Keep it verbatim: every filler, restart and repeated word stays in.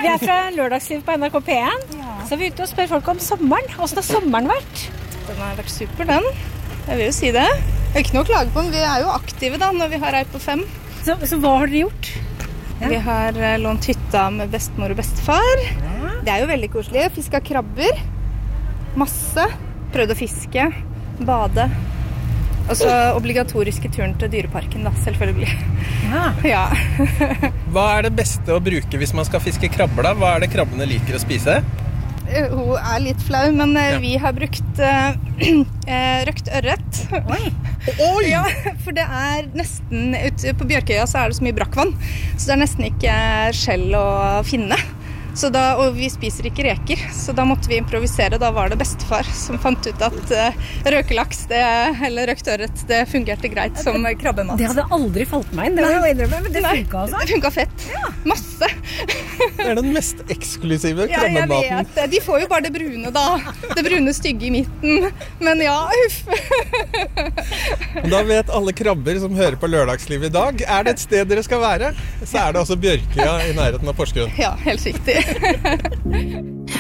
Vi er fra Lørdagsliv på N R K P en, ja. Så er vi ute og spør folk om sommeren. Hvordan har sommeren vært? Den har vært super, den. Jeg vil jo si det. Det er ikke noe å klage på, men vi er jo aktive da, når vi har ei på fem. Så, så hva har dere gjort? Ja. Vi har lånt hytta med bestemor og bestefar. Ja. Det er jo veldig koselig. Fisket krabber. Masse. Prøvd å fiske. Bade. Og så obligatoriske turen til dyreparken da, selvfølgelig. Ja. Ja. Hva er det beste å bruke hvis man skal fiske krabber da? Hva er det krabbene liker å spise? Hun er litt flau, men ja. Vi har brukt uh, røkt ørret. Oi! Oi! Ja, for det er nesten, ute på Bjørkøya så er det så mye brakkvann, så det er nesten ikke skjell å finne. Så da, og vi spiser ikke reker, så da måtte vi improvisere. Da var det bestefar som fant ut at uh, røkelaks, det, eller røkt ørret, det fungerte greit som krabbemat. Det hadde aldri falt meg inn, det var jo innrømme, men det funket altså. Det funket fett. Ja. Masse. Det er den mest eksklusive krabbematen. Ja, jeg vet. De får jo bare det brune da. Det brune stygge i midten. Men ja, uff. Da vet alle krabber som hører på Lørdagsliv i dag, er det et sted dere skal være, så er det også Bjørkøya i nærheten av Porsgrunn. Ja, helt riktig.